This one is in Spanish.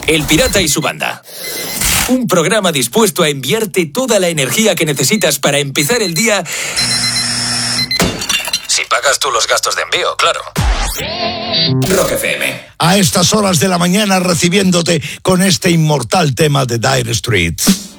El Pirata y su banda. Un programa dispuesto a enviarte toda la energía que necesitas para empezar el día. Si pagas tú los gastos de envío, claro. Rock FM. A estas horas de la mañana recibiéndote con este inmortal tema de Dire Straits.